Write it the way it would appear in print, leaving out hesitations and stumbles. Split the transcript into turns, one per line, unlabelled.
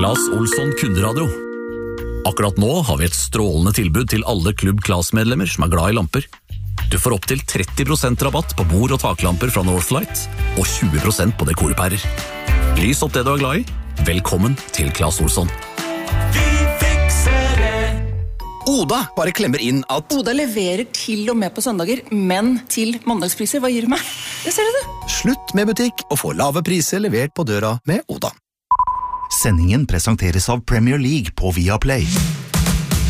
Claes Olsson Kunderadio. Akkurat nå har vi et strålende tilbud til alle Klubb Claes-medlemmer som er glad i lamper. Du får opp til 30% rabatt på bord- og taklamper fra Northlight, og 20% på dekorpærer. Lys opp det du er glad i. Velkommen til Claes Olsson.
Vi fikser det.
Oda bare klemmer inn at
Oda leverer til og med på søndager, men til mandagspriser. Hva gir du meg? Det ser du det.
slutt med butikk og få lave priser levert på døra med Oda.
Sendingen presenteres av Premier League på Viaplay.